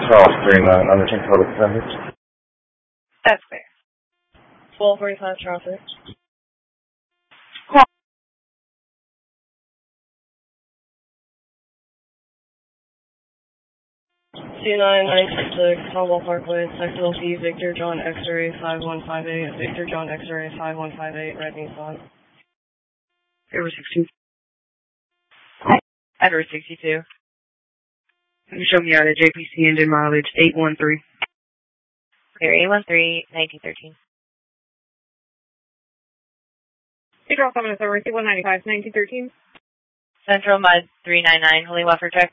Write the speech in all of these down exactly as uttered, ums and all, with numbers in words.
Charles three nine under control of defendants. That's fair. twelve forty-five traffic. two nine nine six, Commonwealth Parkway, Sectional C, Victor John X-ray five one five eight, Victor John X-ray five one five eight, red Nissan. Edward sixty-two. Edward sixty-two. Can you show me out at J P C engine mileage eight one three? Clear eight one three, nineteen thirteen. Central coming to over one ninety-five, nineteen thirteen. Central Mud three nine nine, Holy Wafer check.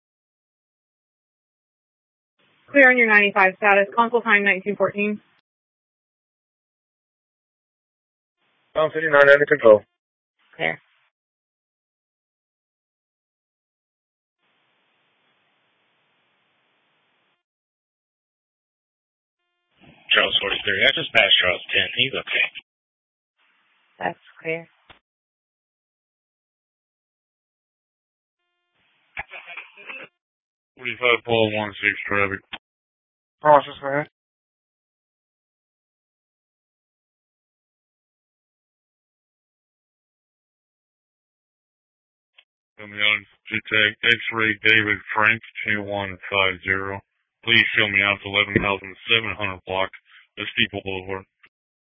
Clear on your ninety-five status, console time nineteen fourteen. Pound fifty-nine under control. Clear. Charles forty-three, I just passed Charles ten. He's okay. That's clear. forty-five, Paul one six traffic. Process ahead. Coming out to tag X-ray David Frank two one five zero. Please show me out to eleven thousand seven hundred block, the Steeple Boulevard.